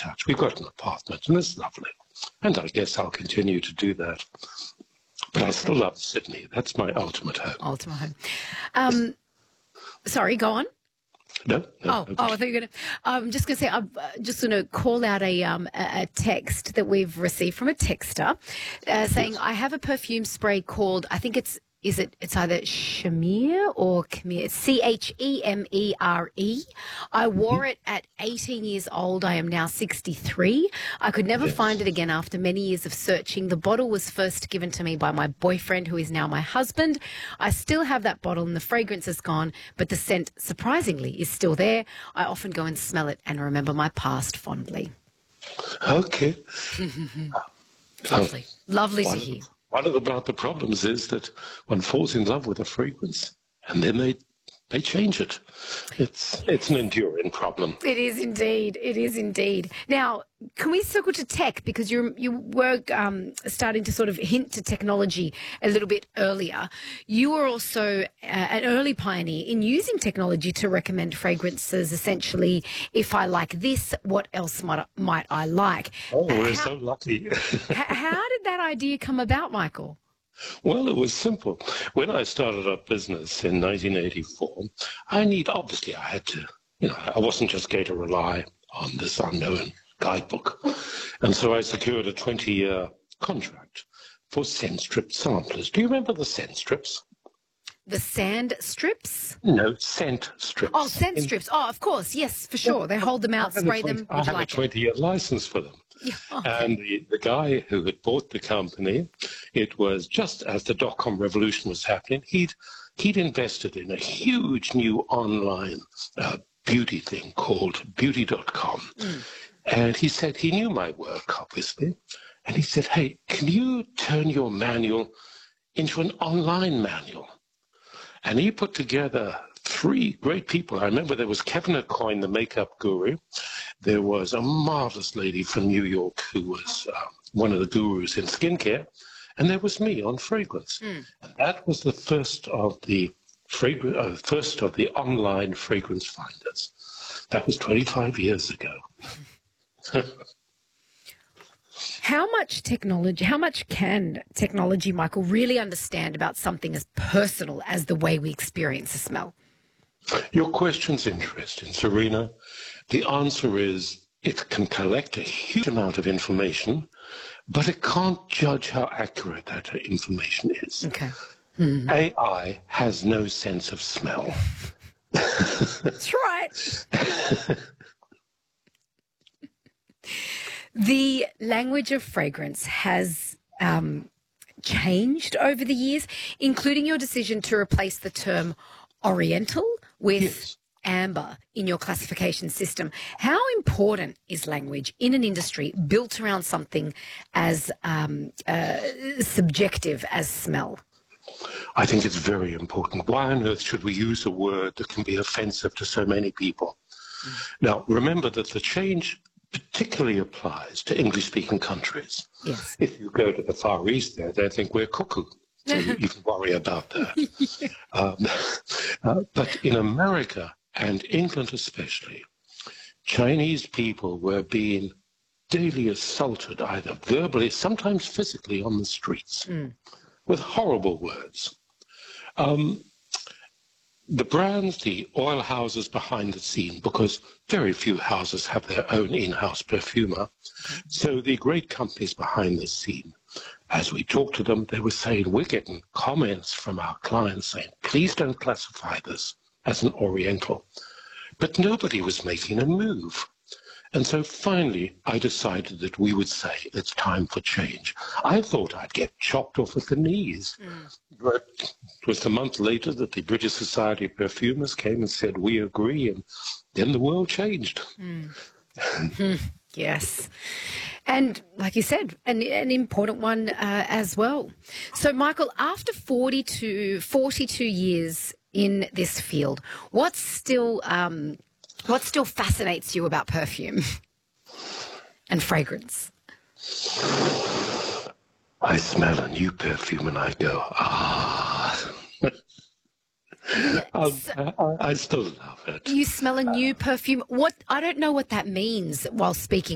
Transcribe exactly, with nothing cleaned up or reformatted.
touch. We've got an apartment, and it's lovely. And I guess I'll continue to do that. But I still love Sydney. That's my ultimate home. Ultimate home. Um, sorry, go on. No, no, oh, no, oh, I thought you were going to. I'm just going to say, I'm uh, just going to call out a um a a text that we've received from a texter uh, saying, Yes. I have a perfume spray called, I think it's, is it, it's either Chemere or Chemere, C H E M E R E. I wore it at eighteen years old. I am now sixty-three. I could never Yes. find it again after many years of searching. The bottle was first given to me by my boyfriend, who is now my husband. I still have that bottle and the fragrance is gone, but the scent, surprisingly, is still there. I often go and smell it and remember my past fondly. Okay. Lovely. Lovely to One, hear. one of the, about the problems is that one falls in love with a fragrance, and then they they change it. It's it's an enduring problem. It is indeed. It is indeed. Now, can we circle to tech, because you you were um, starting to sort of hint to technology a little bit earlier. You were also uh, an early pioneer in using technology to recommend fragrances. Essentially, if I like this, what else might might I like? Oh, we're how, so lucky. h- how did that idea come about, Michael? Well, it was simple. When I started up business in nineteen eighty-four, I need, obviously I had to, you know, I wasn't just going to rely on this unknown guidebook. And so I secured a twenty-year contract for scent strip samplers. Do you remember the scent strips? The sand strips? No, scent strips. Oh, scent In- strips. Oh, of course. Yes, for sure. They hold them I out, had a spray 20 them. I Would you had a like it? twenty-year license for them. Yeah. Okay. And the, the guy who had bought the company, it was just as the dot-com revolution was happening, he'd, he'd invested in a huge new online uh, beauty thing called beauty dot com. Mm. And he said he knew my work, obviously. And he said, hey, can you turn your manual into an online manual? And he put together three great people. I remember there was Kevin Aucoin, the makeup guru. There was a marvelous lady from New York who was uh, one of the gurus in skincare. And there was me on fragrance. Mm. And that was the first of the fragrance, uh, first of the online fragrance finders. That was twenty-five years ago. How much technology, how much can technology, Michael, really understand about something as personal as the way we experience a smell? Your question's interesting, Serena. The answer is it can collect a huge amount of information, but it can't judge how accurate that information is. Okay. Mm-hmm. A I has no sense of smell. That's right. The language of fragrance has um, changed over the years, including your decision to replace the term Oriental with Yes. amber in your classification system. How important is language in an industry built around something as um, uh, subjective as smell? I think it's very important. Why on earth should we use a word that can be offensive to so many people? Mm. Now, remember that the change particularly applies to English-speaking countries. Yes. If you go to the Far East there, they think we're cuckoo. So you, you can worry about that. Yeah. Um, uh, but in America, and England especially, Chinese people were being daily assaulted, either verbally, sometimes physically, on the streets, mm. with horrible words. Um, the brands, the oil houses behind the scene, because very few houses have their own in-house perfumer, so the great companies behind the scene, as we talked to them, they were saying, we're getting comments from our clients saying, please don't classify this as an Oriental. But nobody was making a move. And so finally, I decided that we would say it's time for change. I thought I'd get chopped off at the knees. Mm. But it was a month later that the British Society of Perfumers came and said, we agree. And then the world changed. Mm. Yes. And like you said, an, an important one uh, as well. So, Michael, after forty-two, forty-two years in this field, what still, um, what still fascinates you about perfume and fragrance? I smell a new perfume and I go, ah. Yes. I, I, I still love it. You smell a new perfume. What? I don't know what that means while speaking